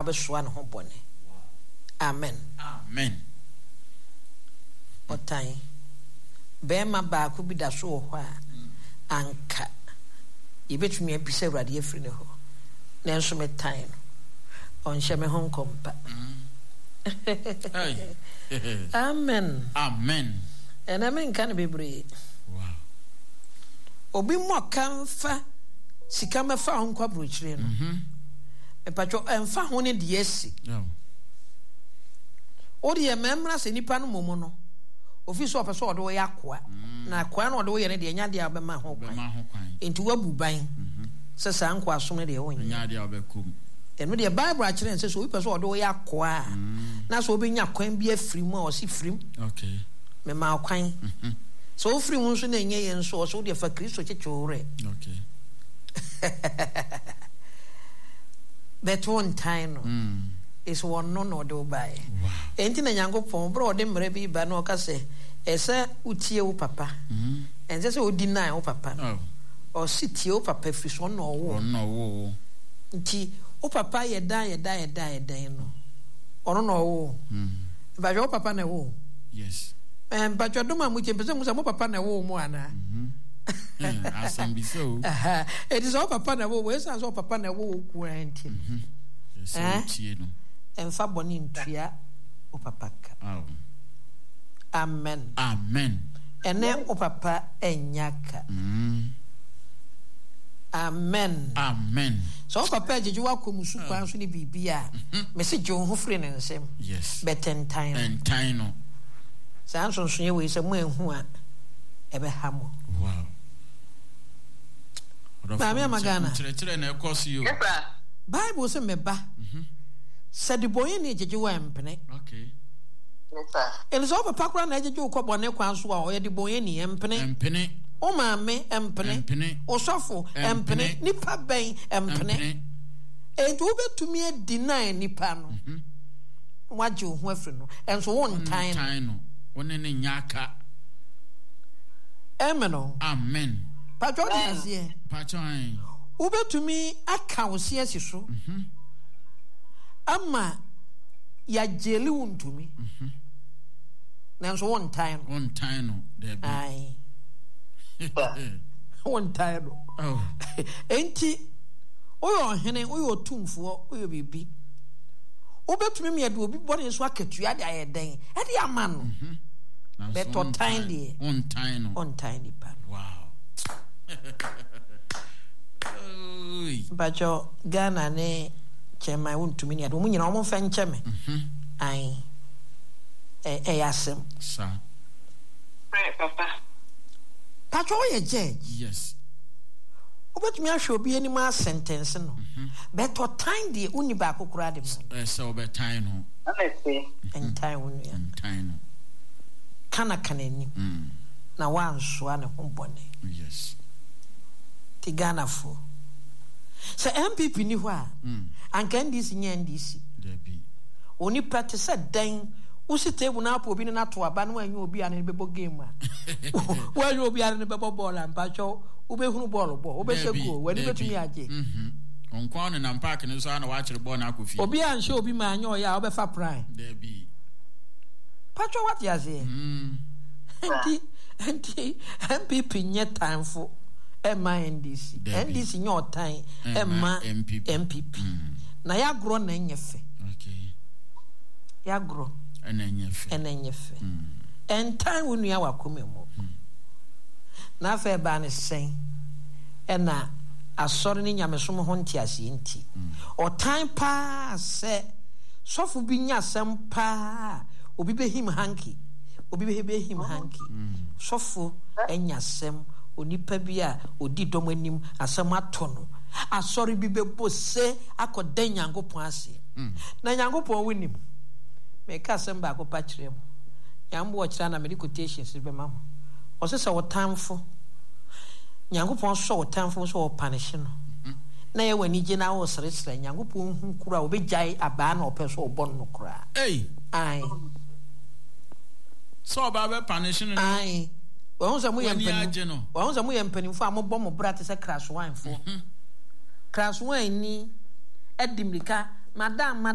obesua ne ho bone. Amen. Amen. Otan. Bema ba ku bi da so ho a anka. Yebetumi abise Awurade afiri ne ho. Nenso metan no. Onhye me ho nkompa. Amen. Amen. And amen kan bebre. Wow. Obi mo kanfa sika mefa ho nkwa brochire no. Epacho emfa ho ne de esi. Odi ye memra se nipa no momo no. Ofiso opeso odo ye akoa. Na akoa no odo ye ne de nya de abema ho kwan. Enti wabuban. Se sa nkwa asom ne de wonye. Nya de abekum. Eno de Bible a kire nse so obi peso odo ye akoa. Na so obi nya kwan bi afiri mu a o si firim. Okay. Me ma kwan. So ofiri mu nso na enye ye nso so de fa Kristo chechore. Okay. But one time is one no do by. Wow. Enti na Nyankopon bro de mre bi ba na o ka se ese utie wo papa. Ense se o deny wo papa. Oh. O sitie wo papa fi so no wo. No wo. Nti wo papa ye dan no. Ono no wo. Ba jo papa na wo. Yes. But you don't want to pese mo papa na wo mo ana. Asambi so. It is all papa na wo, we say all papa na wo quarantine. Yes, tie no. Emfa boni ntua o papa ka. Oh. Amen. Amen. Ene o papa enyaka. Amen. Amen. So papa jeju wa komusu kwan so ni bibia. Me se jo ho free ne nsem. Yes. Beten time no. San so ye we se mo enhu a ebe ha mo. Wow. Mami amagana. Chere na ekosi yo. Yes sir. Bible se meba. Said the boy ni jeju wa empene. Okay. Yes sir. Ele so papa kura na jeju ko bone kwan so a o ye de boy ni empene. Empene. O maame empene. O sofo empene. Nipa ben empene. Enti wo betumi deny nipa no. Waje ho afri no. Enso won tan no. Wone ne nyaka. Amen. Amen. Patro diasie. Patro an. Wo betumi aka wo se asiso. Ama ya jeli wuntumi. Nanso won tan no. There be. Ai. Won tan no. Oh. Enti oyo hene oyo tumfo oyo bibi. Wo betumi me de obi bone so akatua de ayeden. E de ama no. Beto tiny. On tiny pan. Wow. Bajo Ghana ne chema wuntumi ne ado munyina omo fa ncheme. Ai. Yasem. Sir. Pray papa. Pacho ye judge. Yes. Obetumi ahwe obi anima sentence no. Beto tiny uni ba kokura de mo. So be tiny no. Honestly. Entai unu ya. Tiny. Kana ni na wanso ane ho bone. Yes. Ti Ghana fo. Se MPP ni ho a anka ndisi nya ndisi. Debi. Oni practice dan usi table na apo obi na to aba na wanyu obi ane bebo game a. Wanyu obi ane bebo ball ampa cho ubehunu ball bo obehye go wani betumi age. Onkwa ne na park ne so na wa kire ball na akofi. Obi anhye obi ma anya oya obefa prime. Debi. Pacho what you say? Anti MPP nye time for Emma NDC. NDC nye time Emma MPP. Na ya grow na nyefe. Okay. Ya grow. Enenyefe. En time wonu ya wakome mo. Na fa ba ne sen. Ena asori ni nyamesom ho ntiase nti. O time pa se sofu bi nya sem pa obi behim hanky sofo enyasem onipa bi a odi dom anim asem atono asori bi bebose akodan Nyankopon ase na Nyankopon wonim me ka asem ba akopa kire mo yambo kira na medical quotations be mam o se wo tamfo Nyankopon so wo tamfo so wo punish no na ye wani je na wo sere Nyankopon hu kura obejai aba na opeso obon no kura ai so ba punishing no ai won say mo yempani fo amobọ mo bra te say crash wine fo crash wine ni edimrika madam